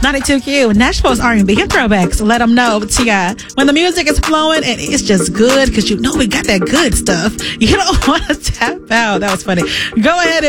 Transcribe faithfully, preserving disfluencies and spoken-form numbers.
ninety-two Q, Nashville's R and B hip throwbacks. Let them know, T I when the music is flowing and it's just good because you know we got that good stuff. You don't want to tap out. That was funny. Go ahead and